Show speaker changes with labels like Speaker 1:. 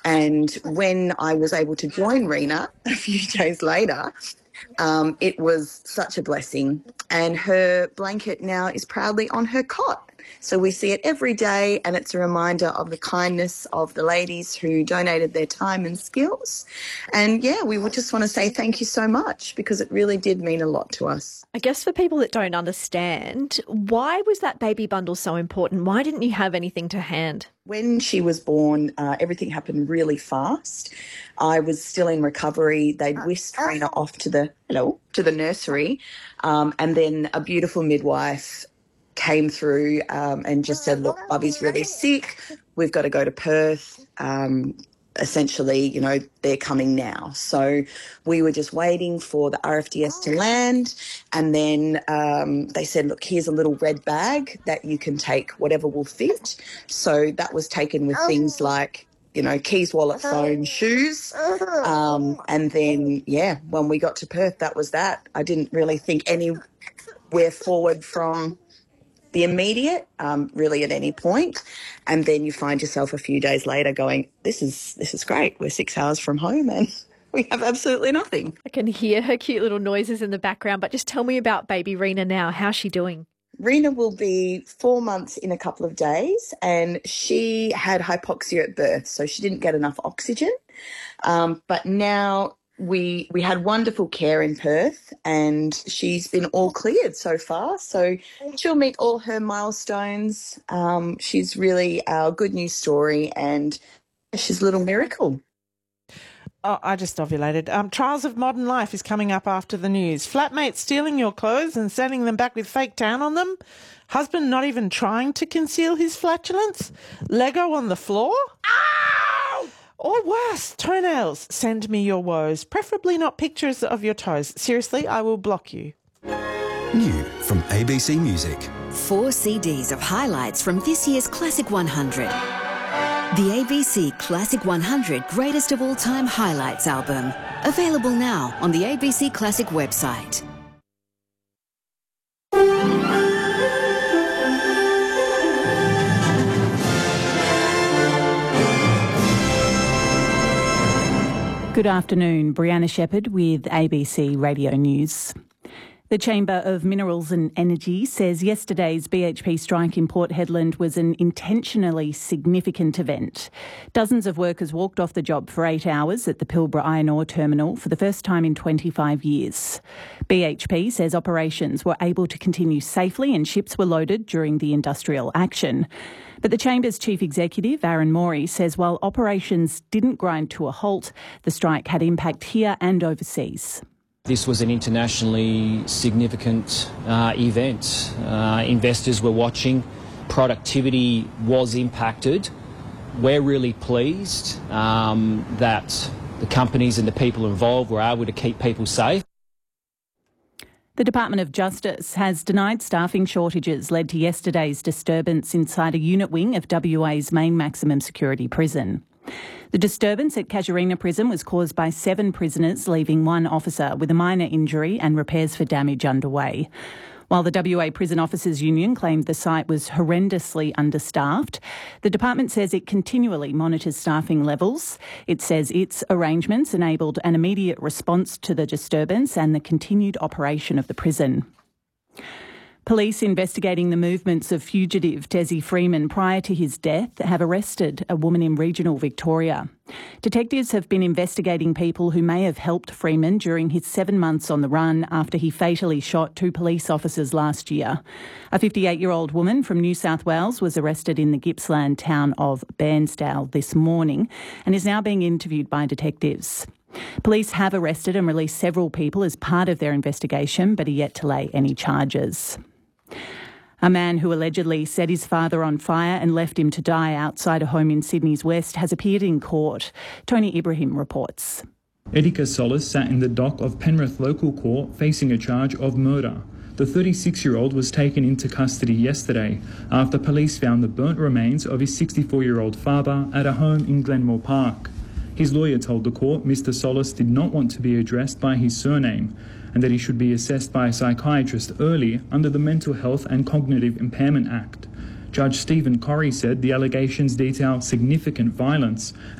Speaker 1: And when I was able to join Rena a few days later, it was such a blessing. And her blanket now is proudly on her cot. So we see it every day, and it's a reminder of the kindness of the ladies who donated their time and skills. And yeah, we would just want to say thank you so much, because it really did mean a lot to us.
Speaker 2: I guess for people that don't understand, why was that baby bundle so important? Why didn't you have anything to hand?
Speaker 1: When she was born, everything happened really fast. I was still in recovery. They'd whisked Rena off to the nursery, and then a beautiful midwife came through and just said, look, Bubby's really sick. We've got to go to Perth. Essentially, they're coming now. So we were just waiting for the RFDS to land. And then they said, look, here's a little red bag that you can take whatever will fit. So that was taken with things like, keys, wallet, phone, shoes. And then, when we got to Perth, that was that. I didn't really think anywhere forward from the immediate, really at any point. And then you find yourself a few days later going, this is great. We're 6 hours from home and we have absolutely nothing.
Speaker 2: I can hear her cute little noises in the background, but just tell me about baby Rena now. How's she doing?
Speaker 1: Rena will be 4 months in a couple of days, and she had hypoxia at birth, so she didn't get enough oxygen. But now we had wonderful care in Perth, and she's been all cleared so far. So she'll meet all her milestones. She's really a good news story, and she's a little miracle.
Speaker 3: Oh, I just ovulated. Trials of Modern Life is coming up after the news. Flatmate stealing your clothes and sending them back with fake tan on them. Husband not even trying to conceal his flatulence. Lego on the floor. Ow! Or worse, toenails. Send me your woes. Preferably not pictures of your toes. Seriously, I will block you.
Speaker 4: New from ABC Music.
Speaker 5: 4 CDs of highlights from this year's Classic 100. The ABC Classic 100 Greatest of All Time Highlights album. Available now on the ABC Classic website.
Speaker 6: Good afternoon, Brianna Shepherd with ABC Radio News. The Chamber of Minerals and Energy says yesterday's BHP strike in Port Hedland was an intentionally significant event. Dozens of workers walked off the job for 8 hours at the Pilbara Iron Ore Terminal for the first time in 25 years. BHP says operations were able to continue safely and ships were loaded during the industrial action. But the Chamber's Chief Executive, Aaron Morey, says while operations didn't grind to a halt, the strike had impact here and overseas.
Speaker 7: This was an internationally significant event. Investors were watching. Productivity was impacted. We're really pleased that the companies and the people involved were able to keep people safe.
Speaker 6: The Department of Justice has denied staffing shortages led to yesterday's disturbance inside a unit wing of WA's main maximum security prison. The disturbance at Casuarina Prison was caused by 7 prisoners leaving 1 officer with a minor injury and repairs for damage underway. While the WA Prison Officers Union claimed the site was horrendously understaffed, the department says it continually monitors staffing levels. It says its arrangements enabled an immediate response to the disturbance and the continued operation of the prison. Police investigating the movements of fugitive Desi Freeman prior to his death have arrested a woman in regional Victoria. Detectives have been investigating people who may have helped Freeman during his 7 months on the run after he fatally shot 2 police officers last year. A 58-year-old woman from New South Wales was arrested in the Gippsland town of Bairnsdale this morning and is now being interviewed by detectives. Police have arrested and released several people as part of their investigation, but are yet to lay any charges. A man who allegedly set his father on fire and left him to die outside a home in Sydney's West has appeared in court. Tony Ibrahim reports.
Speaker 8: Edika Solis sat in the dock of Penrith Local Court facing a charge of murder. The 36-year-old was taken into custody yesterday after police found the burnt remains of his 64-year-old father at a home in Glenmore Park. His lawyer told the court Mr Solis did not want to be addressed by his surname and that he should be assessed by a psychiatrist early under the Mental Health and Cognitive Impairment Act. Judge Stephen Corrie said the allegations detail significant violence